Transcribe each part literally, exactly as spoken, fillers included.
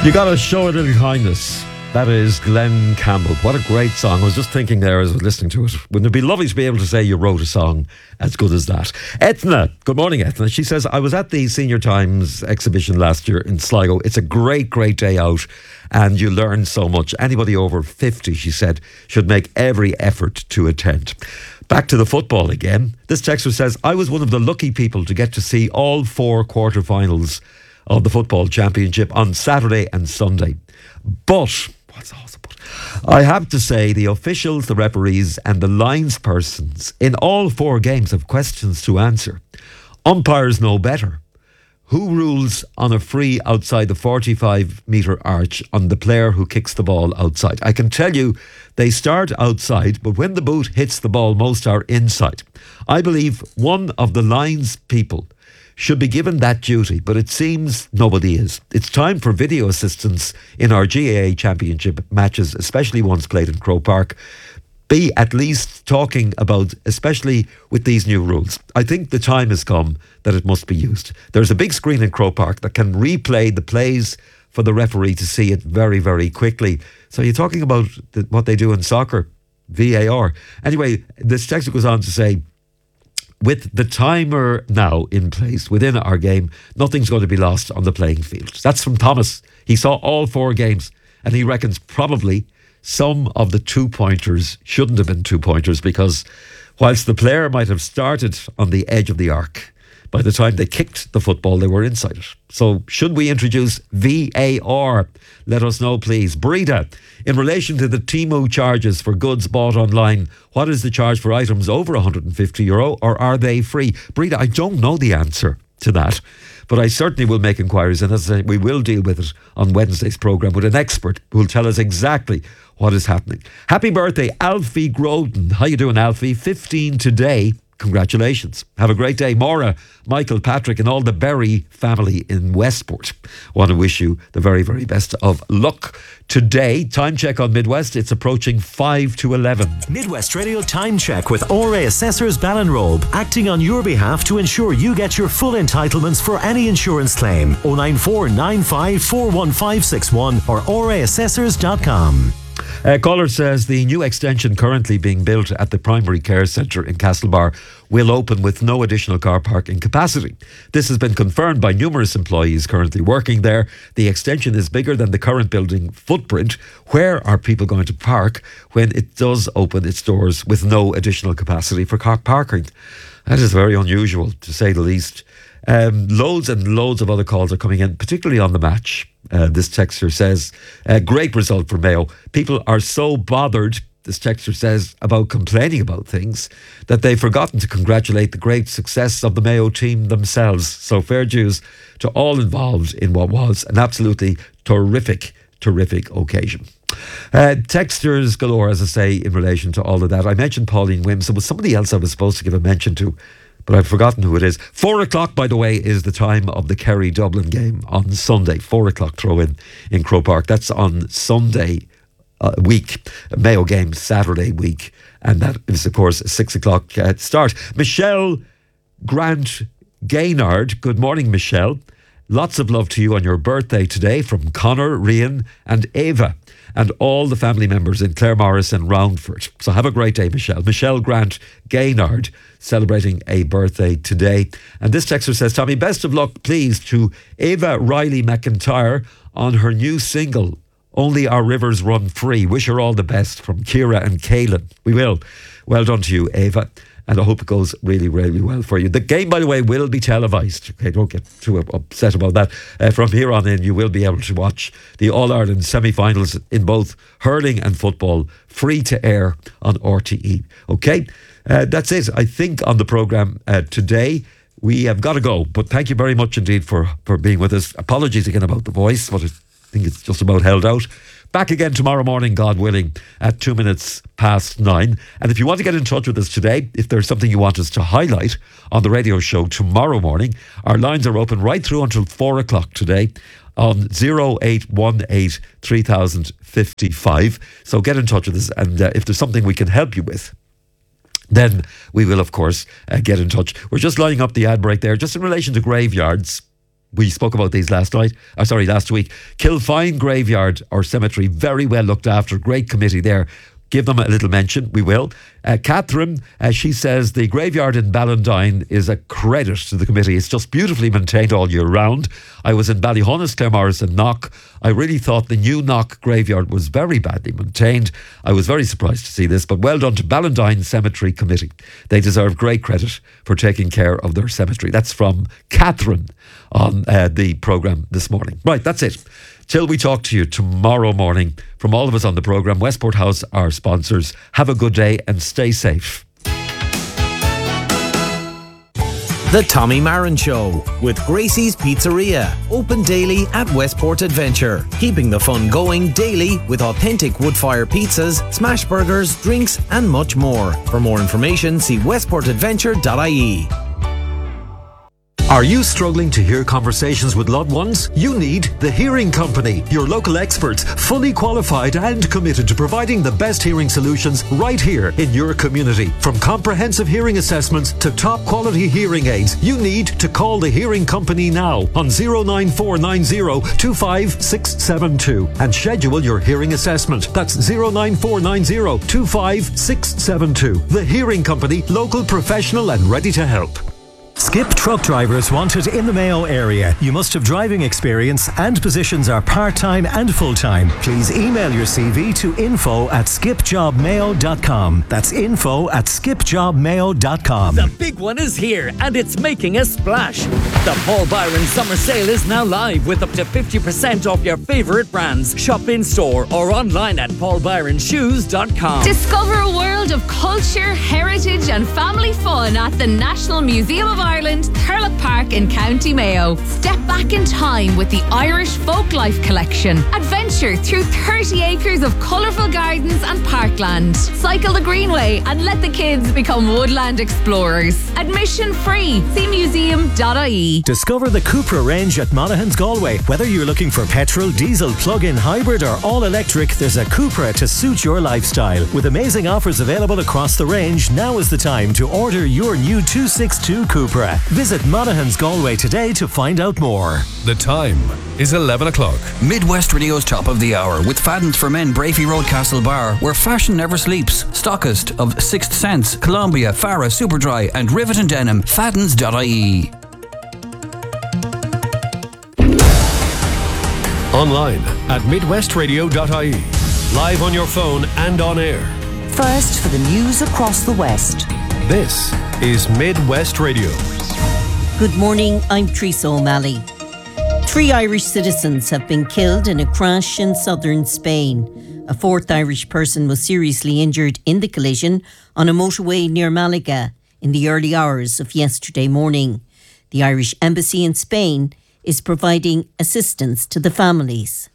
You gotta show a little kindness. That is Glenn Campbell. What a great song. I was just thinking there as I was listening to it. Wouldn't it be lovely to be able to say you wrote a song as good as that? Ethna. Good morning, Ethna. She says, I was at the Senior Times exhibition last year in Sligo. It's a great, great day out and you learn so much. Anybody over fifty, she said, should make every effort to attend. Back to the football again. This texter says, I was one of the lucky people to get to see all four quarterfinals of the football championship on Saturday and Sunday. But, what's also but? I have to say the officials, the referees and the lines persons in all four games have questions to answer. Umpires know better. Who rules on a free outside the forty-five metre arch on the player who kicks the ball outside? I can tell you they start outside, but when the boot hits the ball, most are inside. I believe one of the lines people should be given that duty, but it seems nobody is. It's time for video assistance in our G A A Championship matches, especially ones played in Croke Park, be at least talking about, especially with these new rules. I think the time has come that it must be used. There's a big screen in Croke Park that can replay the plays for the referee to see it very, very quickly. So you're talking about the, what they do in soccer, V A R. Anyway, this text goes on to say, with the timer now in place within our game, nothing's going to be lost on the playing field. That's from Thomas. He saw all four games and he reckons probably some of the two-pointers shouldn't have been two-pointers because whilst the player might have started on the edge of the arc, by the time they kicked the football, they were inside it. So should we introduce V A R? Let us know, please. Breda, in relation to the Temu charges for goods bought online, what is the charge for items over one hundred fifty euro or are they free? Breda, I don't know the answer to that, but I certainly will make inquiries, and as I say, we will deal with it on Wednesday's programme with an expert who will tell us exactly what is happening. Happy birthday, Alfie Groden. How you doing, Alfie? fifteen today. Congratulations. Have a great day. Maura, Michael, Patrick and all the Berry family in Westport want to wish you the very, very best of luck today. Time check on Midwest. It's approaching five to eleven. Midwest Radio Time Check with O R A Assessors Ballinrobe, acting on your behalf to ensure you get your full entitlements for any insurance claim. oh nine four nine five four one five six one or o r a assessors dot com. Uh, caller says the new extension currently being built at the primary care centre in Castlebar will open with no additional car parking capacity. This has been confirmed by numerous employees currently working there. The extension is bigger than the current building footprint. Where are people going to park when it does open its doors with no additional capacity for car parking? That is very unusual, to say the least. Um, loads and loads of other calls are coming in, particularly on the match. Uh, this texter says, uh, great result for Mayo. People are so bothered, this texter says, about complaining about things that they've forgotten to congratulate the great success of the Mayo team themselves. So fair dues to all involved in what was an absolutely terrific, terrific occasion. Uh, texters galore, as I say, in relation to all of that. I mentioned Pauline Wims. There was somebody else I was supposed to give a mention to, but I've forgotten who it is. Four o'clock, by the way, is the time of the Kerry-Dublin game on Sunday. Four o'clock throw-in in Croke Park. That's on Sunday uh, week. Mayo game Saturday week. And that is, of course, a six o'clock uh, start. Michelle Grant Gaynard. Good morning, Michelle. Lots of love to you on your birthday today from Connor, Rian and Ava and all the family members in Claremorris and Roundford. So have a great day, Michelle. Michelle Grant Gaynard celebrating a birthday today. And this texter says, Tommy, best of luck, please, to Ava Riley McIntyre on her new single, Only Our Rivers Run Free. Wish her all the best from Ciara and Caelan. We will. Well done to you, Ava. And I hope it goes really, really well for you. The game, by the way, will be televised. Okay, don't get too upset about that. Uh, from here on in, you will be able to watch the All-Ireland semi-finals in both hurling and football, free to air on R T E. Okay, uh, that's it. I think on the programme uh, today, we have got to go. But thank you very much indeed for, for being with us. Apologies again about the voice, but I think it's just about held out. Back again tomorrow morning, God willing, at two minutes past nine. And if you want to get in touch with us today, if there's something you want us to highlight on the radio show tomorrow morning, our lines are open right through until four o'clock today on oh eight one eight, three thousand fifty-five. So get in touch with us, and uh, if there's something we can help you with, then we will, of course, uh, get in touch. We're just lining up the ad break there, just in relation to graveyards. We spoke about these last night, or sorry, last week. Kilfine Graveyard or Cemetery, very well looked after. Great committee there. Give them a little mention, we will. Uh, Catherine, uh, she says the graveyard in Ballandine is a credit to the committee. It's just beautifully maintained all year round. I was in Ballyhonus, Claremorris and Knock. I really thought the new Knock graveyard was very badly maintained. I was very surprised to see this, but well done to Ballandine Cemetery Committee. They deserve great credit for taking care of their cemetery. That's from Catherine on uh, the programme this morning. Right, that's it. Till we talk to you tomorrow morning, from all of us on the programme, Westport House, our sponsors, have a good day and stay safe. The Tommy Marin Show with Gracie's Pizzeria, open daily at Westport Adventure, keeping the fun going daily with authentic wood-fire pizzas, smash burgers, drinks and much more. For more information, see westport adventure dot I E. Are you struggling to hear conversations with loved ones? You need The Hearing Company, your local experts, fully qualified and committed to providing the best hearing solutions right here in your community. From comprehensive hearing assessments to top quality hearing aids, you need to call The Hearing Company now on zero nine four nine zero two five six seven two and schedule your hearing assessment. That's zero nine four nine zero two five six seven two. The Hearing Company, local, professional and ready to help. Skip truck drivers wanted in the Mayo area. You must have driving experience and positions are part-time and full-time. Please email your C V to info at skip job mayo dot com. That's info at skip job mayo dot com. The big one is here and it's making a splash. The Paul Byron Summer Sale is now live with up to fifty percent off your favourite brands. Shop in store or online at paul byron shoes dot com. Discover a world of culture, heritage and family fun at the National Museum of Ireland, Thurlock Park in County Mayo. Step back in time with the Irish Folklife Collection. Adventure through thirty acres of colourful gardens and parkland. Cycle the Greenway and let the kids become woodland explorers. Admission free. See museum dot I E. Discover the Cupra range at Monaghan's Galway. Whether you're looking for petrol, diesel, plug-in hybrid or all-electric, there's a Cupra to suit your lifestyle. With amazing offers available across the range, now is the time to order your new two sixty-two Cupra. Visit Monaghan's Galway today to find out more. The time is eleven o'clock. Midwest Radio's Top of the Hour with Fadden's for Men, Brafey Road, Castlebar, where fashion never sleeps. Stockist of Sixth Sense, Columbia, Farah, Superdry and Rivet and Denim. Faddens dot I E. Online at midwest radio dot I E. Live on your phone and on air. First for the news across the West. This is Midwest Radio. Good morning, I'm Teresa O'Malley. Three Irish citizens have been killed in a crash in southern Spain. A fourth Irish person was seriously injured in the collision on a motorway near Malaga in the early hours of yesterday morning. The Irish Embassy in Spain is providing assistance to the families.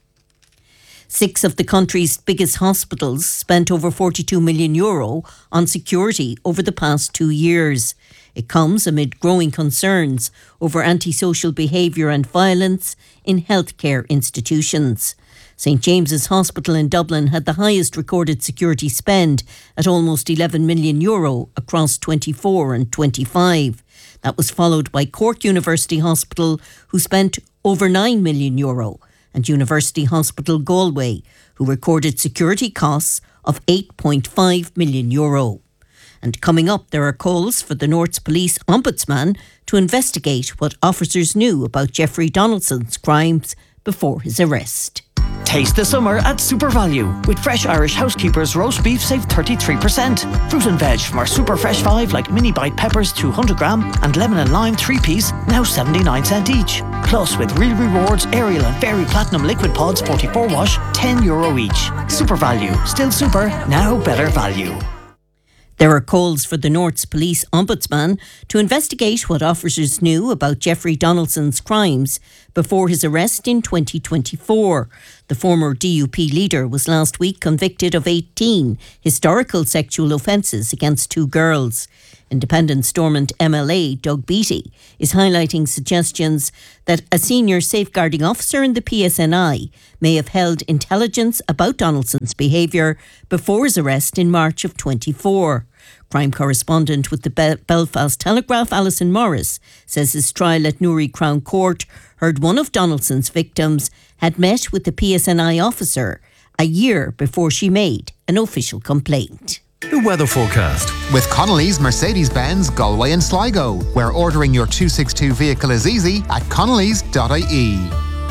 Six of the country's biggest hospitals spent over forty-two million euro on security over the past two years. It comes amid growing concerns over antisocial behaviour and violence in healthcare institutions. St James's Hospital in Dublin had the highest recorded security spend at almost eleven million euro across twenty-four and twenty-five. That was followed by Cork University Hospital, who spent over nine million euro, and University Hospital Galway, who recorded security costs of eight point five million euro. And coming up, there are calls for the North's Police Ombudsman to investigate what officers knew about Jeffrey Donaldson's crimes before his arrest. Taste the summer at Super Value. With fresh Irish Housekeepers roast beef, save thirty-three percent. Fruit and veg from our Super Fresh five like mini bite peppers two hundred gram and lemon and lime three piece, now seventy-nine cent each. Plus with Real Rewards, Ariel and Fairy Platinum Liquid Pods forty-four wash, ten euro each. Super Value. Still super, now better value. There are calls for the North's Police Ombudsman to investigate what officers knew about Jeffrey Donaldson's crimes before his arrest in twenty twenty-four. The former D U P leader was last week convicted of eighteen historical sexual offences against two girls. Independent Stormont M L A Doug Beattie is highlighting suggestions that a senior safeguarding officer in the P S N I may have held intelligence about Donaldson's behaviour before his arrest in March of twenty-four. Crime correspondent with the Be- Belfast Telegraph, Alison Morris, says his trial at Newry Crown Court heard one of Donaldson's victims had met with the P S N I officer a year before she made an official complaint. The weather forecast. With Connolly's Mercedes-Benz Galway and Sligo, where ordering your two sixty-two vehicle is easy at connellys dot I E.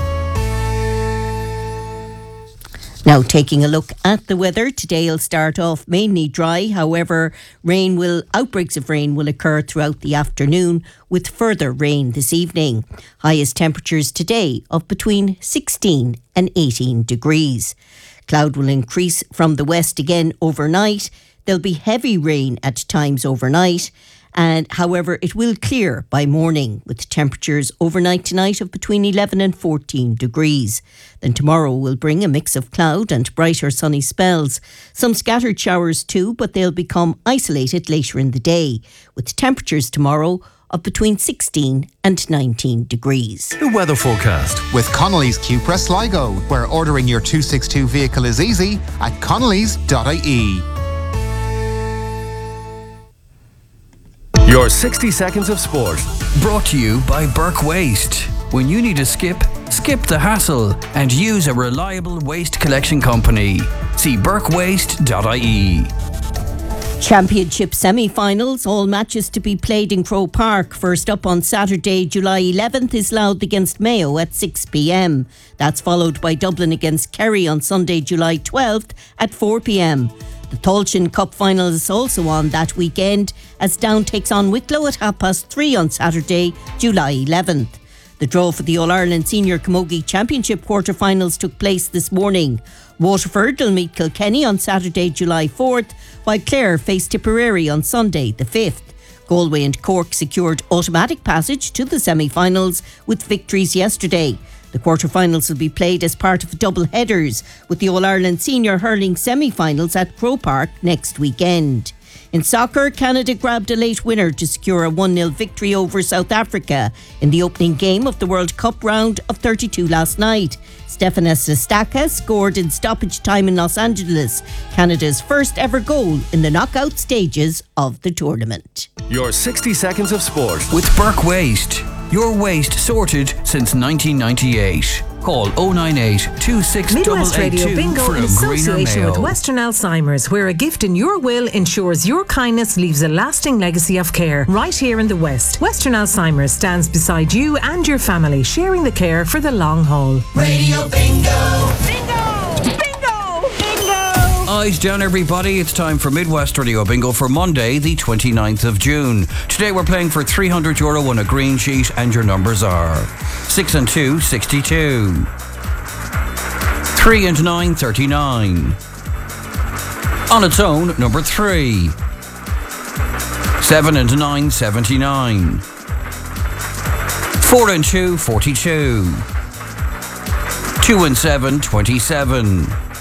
Now, taking a look at the weather, today will start off mainly dry. However, rain will outbreaks of rain will occur throughout the afternoon, with further rain this evening. Highest temperatures today of between sixteen and eighteen degrees. Cloud will increase from the west again overnight. There'll be heavy rain at times overnight, and however it will clear by morning, with temperatures overnight tonight of between eleven and fourteen degrees. Then tomorrow will bring a mix of cloud and brighter sunny spells. Some scattered showers too, but they'll become isolated later in the day, with temperatures tomorrow of between sixteen and nineteen degrees. The weather forecast. With Connolly's Cupra Sligo, where ordering your two sixty-two vehicle is easy at connellys dot I E. Your sixty seconds of sport. Brought to you by Burke Waste. When you need to skip, skip the hassle and use a reliable waste collection company. See burke waste dot I E. Championship semi-finals, all matches to be played in Croke Park. First up on Saturday, July eleventh, is Louth against Mayo at six p.m. That's followed by Dublin against Kerry on Sunday, July twelfth at four p.m. The Tailteann Cup final is also on that weekend, as Down takes on Wicklow at half past three on Saturday, July eleventh. The draw for the All-Ireland Senior Camogie Championship quarter-finals took place this morning. Waterford will meet Kilkenny on Saturday, July fourth, while Clare face Tipperary on Sunday, the fifth. Galway and Cork secured automatic passage to the semi-finals with victories yesterday. The quarter-finals will be played as part of double headers, with the All-Ireland Senior Hurling semi-finals at Croke Park next weekend. In soccer, Canada grabbed a late winner to secure a one nil victory over South Africa in the opening game of the World Cup round of thirty-two last night. Stefanos Estaca scored in stoppage time in Los Angeles, Canada's first ever goal in the knockout stages of the tournament. Your sixty seconds of sport. With Burke Waste. Your waste sorted since nineteen ninety-eight. Call oh nine eight, two six eight eight Midwest two Radio Bingo for in a greener association mail. with Western Alzheimer's, where a gift in your will ensures your kindness leaves a lasting legacy of care. Right here in the West, Western Alzheimer's stands beside you and your family, sharing the care for the long haul. Radio Bingo! Eyes down, everybody. It's time for Midwest Radio Bingo for Monday, the twenty-ninth of June. Today we're playing for three hundred euro on a green sheet, and your numbers are six and two, sixty-two. three and nine, thirty-nine. On its own, number three. seven and nine, seventy-nine. four and two, forty-two. two and seven, twenty-seven.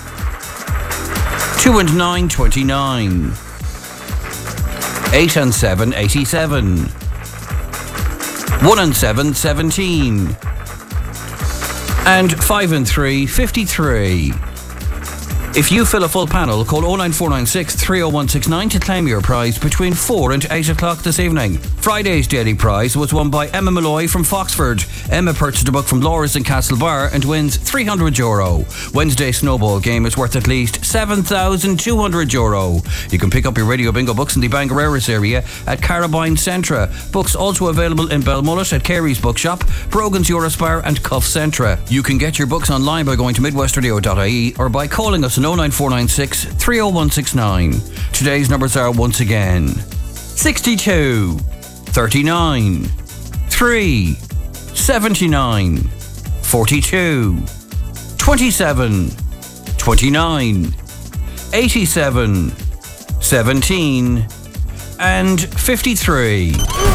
Two and nine, twenty-nine. Eight and seven, eighty-seven. One and seven, seventeen. And five and three, fifty-three. If you fill a full panel, call oh nine four nine six, three oh one six nine to claim your prize between four and eight o'clock this evening. Friday's daily prize was won by Emma Malloy from Foxford. Emma purchased a book from Laura's in Castlebar and wins three hundred euro. Wednesday's snowball game is worth at least seven thousand two hundred euro. You can pick up your Radio Bingo books in the Bangareras area at Carabine Centra. Books also available in Belmullet at Carey's Bookshop, Brogan's Eurospar and Cuff Centra. You can get your books online by going to midwest radio dot I E or by calling us on oh nine four nine six, three oh one six nine. Today's numbers are once again sixty-two, thirty-nine, three, seventy-nine, forty-two, twenty-seven, twenty-nine, eighty-seven, seventeen, and fifty-three.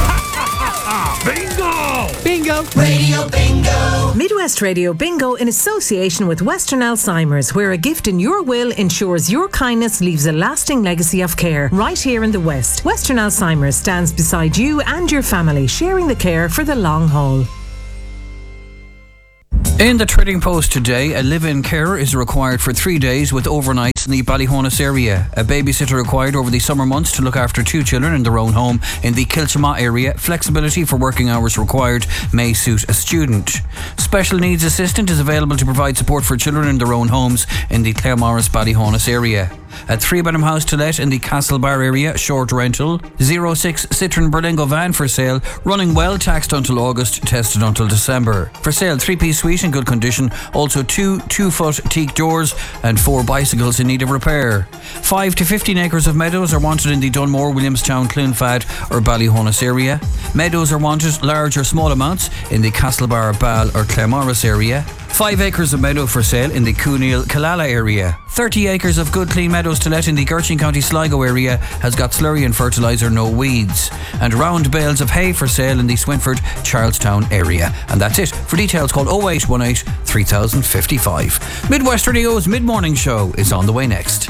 Bingo! Bingo! Radio Bingo! Midwest Radio Bingo in association with Western Alzheimer's, where a gift in your will ensures your kindness leaves a lasting legacy of care. Right here in the West, Western Alzheimer's stands beside you and your family, sharing the care for the long haul. In the Trading Post today, a live-in carer is required for three days with overnights in the Ballyhonus area. A babysitter required over the summer months to look after two children in their own home in the Kilchama area. Flexibility for working hours required may suit a student. Special needs assistant is available to provide support for children in their own homes in the Claremorris Ballyhonus area. A three-bedroom house to let in the Castlebar area, short rental. oh six Citroen Berlingo van for sale, running well, taxed until August, tested until December. For sale, three-piece suite in good condition, also two two-foot teak doors and four bicycles in need of repair. five to fifteen acres of meadows are wanted in the Dunmore, Williamstown, Cloonfad or Ballyhonus area. Meadows are wanted, large or small amounts, in the Castlebar, Ball or Claremorris area. Five acres of meadow for sale in the Cooneal, Killala area. thirty acres of good clean meadows to let in the Gertrude County Sligo area has got slurry and fertiliser, no weeds. And round bales of hay for sale in the Swinford, Charlestown area. And that's it. For details, call oh eight one eight, three thousand fifty-five. Midwest Radio's Mid-Morning Show is on the way next.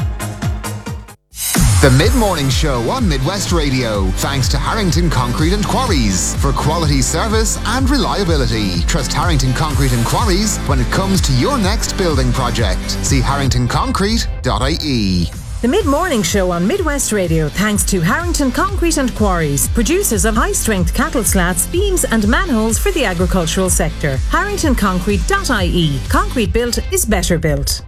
The Mid-Morning Show on Midwest Radio, thanks to Harrington Concrete and Quarries. For quality service and reliability, trust Harrington Concrete and Quarries when it comes to your next building project. See harrington concrete dot I E. The Mid-Morning Show on Midwest Radio, thanks to Harrington Concrete and Quarries, producers of high-strength cattle slats, beams and manholes for the agricultural sector. harrington concrete dot I E. Concrete built is better built.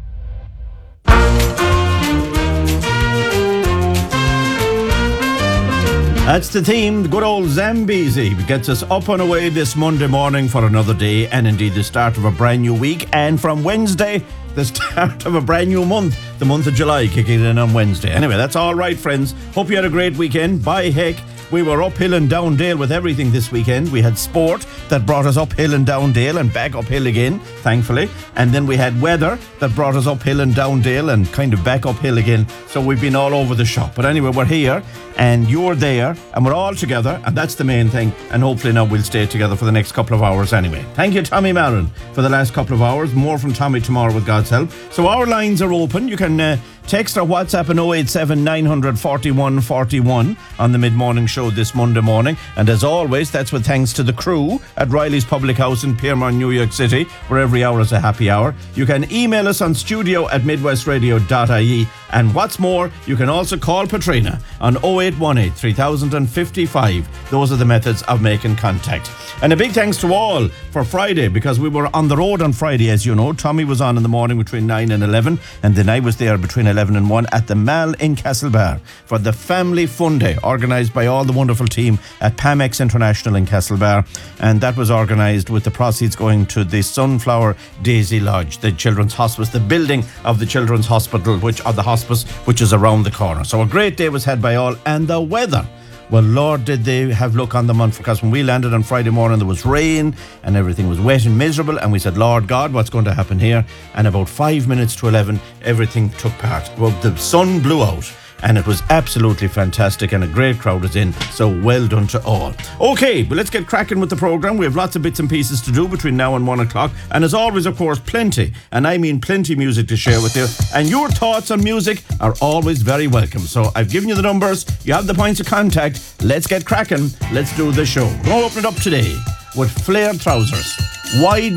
That's the theme, the good old Zambezi gets us up and away this Monday morning for another day, and indeed the start of a brand new week, and from Wednesday, the start of a brand new month, the month of July kicking in on Wednesday. Anyway, that's all right, friends. Hope you had a great weekend. By heck, we were uphill and down dale with everything this weekend. We had sport that brought us uphill and down dale and back uphill again, thankfully. And then we had weather that brought us uphill and down dale and kind of back uphill again. So we've been all over the shop. But anyway, we're here and you're there and we're all together, and that's the main thing. And hopefully now we'll stay together for the next couple of hours anyway. Thank you, Tommy Marin, for the last couple of hours. More from Tommy tomorrow with God's help. So our lines are open. You can uh, text or WhatsApp on oh eight seven, nine four one, four one on the Mid-Morning Show this Monday morning. And as always, that's with thanks to the crew at Riley's Public House in Piermont, New York City, where every hour is a happy hour. You can email us on studio at midwest radio dot I E. And what's more, you can also call Patrina on oh eight one eight, three thousand fifty-five. Those are the methods of making contact. And a big thanks to all for Friday, because we were on the road on Friday, as you know. Tommy was on in the morning between nine and eleven, and then I was there between eleven and one at the Mall in Castlebar for the Family Fun Day, organised by all the wonderful team at Pamex International in Castlebar. And that was organised with the proceeds going to the Sunflower Daisy Lodge, the Children's Hospice, the building of the Children's Hospital, which are the hospice, which is around the corner. So a great day was had by all. And the weather, well, Lord, did they have luck on the month, because when we landed on Friday morning, there was rain and everything was wet and miserable, and we said, Lord God, what's going to happen here? And about five minutes to eleven, everything took part. Well, the sun blew out, and it was absolutely fantastic, and a great crowd is in, so well done to all. Okay, but let's get cracking with the programme. We have lots of bits and pieces to do between now and one o'clock, and as always, of course, plenty, and I mean plenty music to share with you, and your thoughts on music are always very welcome. So I've given you the numbers, you have the points of contact. Let's get cracking, let's do the show. We're going to open it up today with flared trousers, wide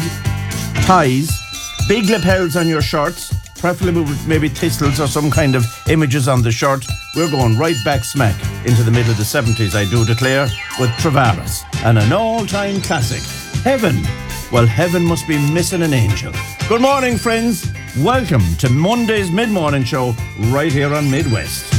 ties, big lapels on your shirts, preferably with maybe thistles or some kind of images on the shirt. We're going right back smack into the middle of the seventies, I do declare, with Travaris and an all-time classic, Heaven. Well, heaven must be missing an angel. Good morning, friends. Welcome to Monday's Mid-Morning Show right here on Midwest.